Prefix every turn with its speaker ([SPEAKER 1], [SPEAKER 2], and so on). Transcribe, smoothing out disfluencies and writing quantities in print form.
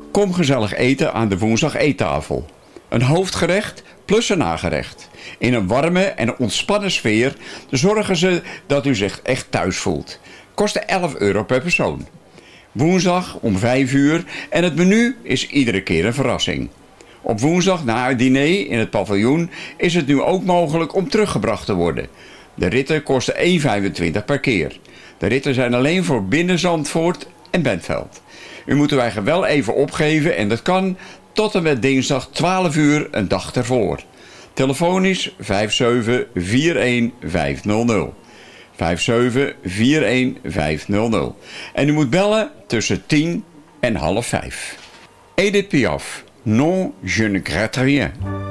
[SPEAKER 1] Kom gezellig eten aan de woensdag eettafel. Een hoofdgerecht plus een nagerecht. In een warme en ontspannen sfeer zorgen ze dat u zich echt thuis voelt. Kost €11 per persoon. Woensdag om 5 uur en het menu is iedere keer een verrassing. Op woensdag na het diner in het paviljoen is het nu ook mogelijk om teruggebracht te worden. De ritten kosten €1,25 per keer. De ritten zijn alleen voor binnen Zandvoort en Bentveld. U moet uw eigen wel even opgeven en dat kan tot en met dinsdag 12 uur een dag ervoor. Telefonisch 5741500. 5741500. En u moet bellen tussen 10 en half 5. Edith Piaf, Non, je ne regrette rien.